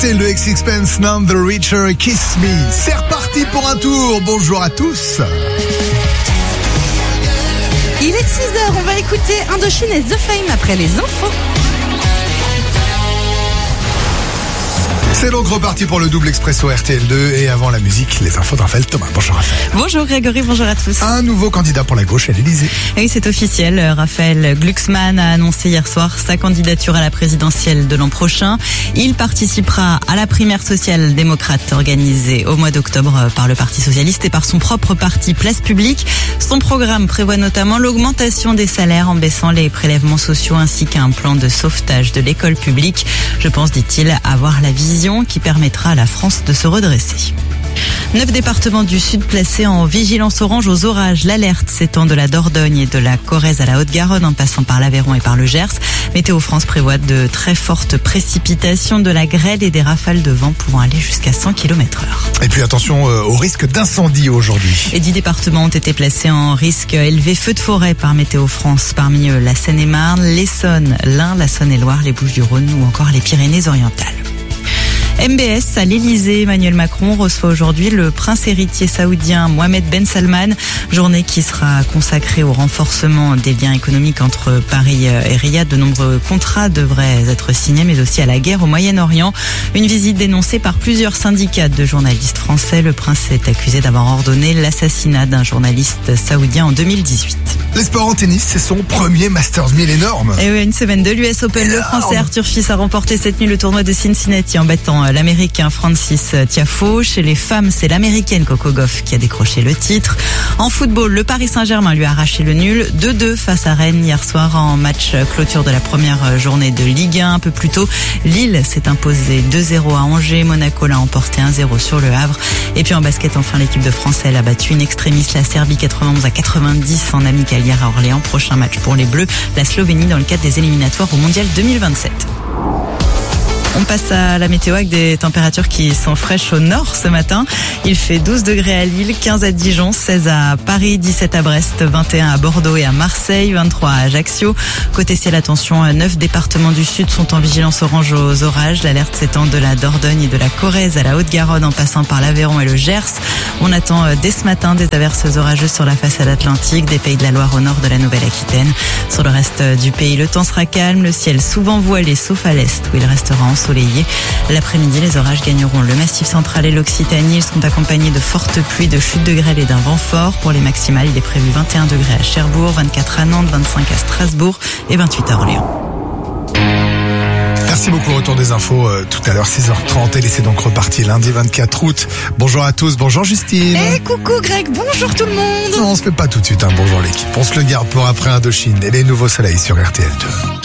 RTL de X-Expense, None the Richer, Kiss Me. C'est reparti pour un tour. Bonjour à tous. Il est 6h, on va écouter Indochine et The Fame après les infos. C'est donc reparti pour le double expresso RTL2 et avant la musique, les infos de Raphaël Thomas. Bonjour Raphaël. Bonjour Grégory, bonjour à tous. Un nouveau candidat pour la gauche à l'Élysée. Oui, c'est officiel. Raphaël Glucksmann a annoncé hier soir sa candidature à la présidentielle de l'an prochain. Il participera à la primaire social-démocrate organisée au mois d'octobre par le Parti socialiste et par son propre parti Place Publique. Son programme prévoit notamment l'augmentation des salaires en baissant les prélèvements sociaux ainsi qu'un plan de sauvetage de l'école publique. Je pense, dit-il, avoir la vision qui permettra à la France de se redresser. 9 départements du sud placés en vigilance orange aux orages. L'alerte s'étend de la Dordogne et de la Corrèze à la Haute-Garonne en passant par l'Aveyron et par le Gers. Météo France prévoit de très fortes précipitations, de la grêle et des rafales de vent pouvant aller jusqu'à 100 km/h. Et puis attention au risque d'incendie aujourd'hui. Et 10 départements ont été placés en risque élevé feu de forêt par Météo France. Parmi eux, la Seine-et-Marne, l'Essonne, l'Ain, la Saône-et-Loire, les Bouches-du-Rhône ou encore les Pyrénées-Orientales. MBS à l'Elysée, Emmanuel Macron reçoit aujourd'hui le prince héritier saoudien Mohammed Ben Salman, journée qui sera consacrée au renforcement des liens économiques entre Paris et Riyad. De nombreux contrats devraient être signés, mais aussi à la guerre au Moyen-Orient. Une visite dénoncée par plusieurs syndicats de journalistes français. Le prince est accusé d'avoir ordonné l'assassinat d'un journaliste saoudien en 2018. Les sports en tennis, c'est son premier Masters 1000 énorme. Et oui, une semaine de l'US Open, le français Arthur Fils a remporté cette nuit le tournoi de Cincinnati en battant l'américain Francis Tiafoe. Chez les femmes, c'est l'américaine Coco Gauff qui a décroché le titre. En football, le Paris Saint-Germain lui a arraché le nul 2-2 face à Rennes hier soir en match clôture de la première journée de Ligue 1. Un peu plus tôt, Lille s'est imposé 2-0 à Angers. Monaco l'a emporté 1-0 sur le Havre. Et puis en basket, enfin, l'équipe de France, elle a battu une extrémiste, la Serbie 91-90 en amical hier à Orléans. Prochain match pour les Bleus, la Slovénie dans le cadre des éliminatoires au Mondial 2027. On passe à la météo avec des températures qui sont fraîches au nord ce matin. Il fait 12 degrés à Lille, 15 à Dijon, 16 à Paris, 17 à Brest, 21 à Bordeaux et à Marseille, 23 à Ajaccio. Côté ciel, attention, 9 départements du sud sont en vigilance orange aux orages. L'alerte s'étend de la Dordogne et de la Corrèze à la Haute-Garonne en passant par l'Aveyron et le Gers. On attend dès ce matin des averses orageuses sur la façade atlantique, des Pays de la Loire au nord de la Nouvelle-Aquitaine. Sur le reste du pays, le temps sera calme, le ciel souvent voilé sauf à l'est où il restera ensoleillé. L'après-midi, les orages gagneront le Massif central et l'Occitanie. Ils seront accompagnés de fortes pluies, de chutes de grêle et d'un vent fort. Pour les maximales, il est prévu 21 degrés à Cherbourg, 24 à Nantes, 25 à Strasbourg et 28 à Orléans. Merci beaucoup, retour des infos tout à l'heure 6h30 et c'est donc reparti lundi 24 août. Bonjour à tous, bonjour Justine. Et coucou Greg, bonjour tout le monde. Non, on se fait pas tout de suite, bonjour l'équipe. On se le garde pour après Indochine et les nouveaux soleils sur RTL2.